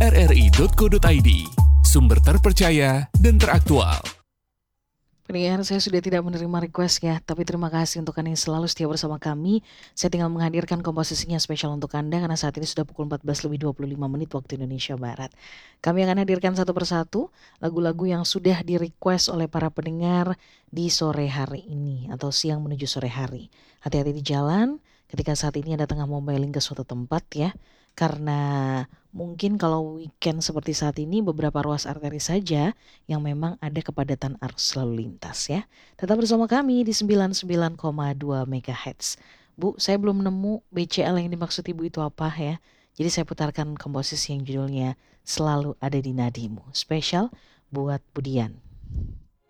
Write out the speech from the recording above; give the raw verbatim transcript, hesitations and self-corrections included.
r r i titik co titik i d, sumber terpercaya dan teraktual. Pendengar, saya sudah tidak menerima request ya, tapi terima kasih untuk Anda yang selalu setia bersama kami. Saya tinggal menghadirkan komposisinya spesial untuk Anda karena saat ini sudah pukul empat belas lebih dua puluh lima menit waktu Indonesia Barat. Kami akan hadirkan satu persatu lagu-lagu yang sudah di-request oleh para pendengar di sore hari ini atau siang menuju sore hari. Hati-hati di jalan ketika saat ini Anda tengah mobiling ke suatu tempat ya. Karena mungkin kalau weekend seperti saat ini beberapa ruas arteri saja yang memang ada kepadatan arus lalu lintas ya. Tetap bersama kami di sembilan puluh sembilan koma dua megahertz. Bu, saya belum nemu B C L yang dimaksud Ibu itu apa ya. Jadi saya putarkan komposisi yang judulnya Selalu Ada di Nadimu. Spesial buat Budian.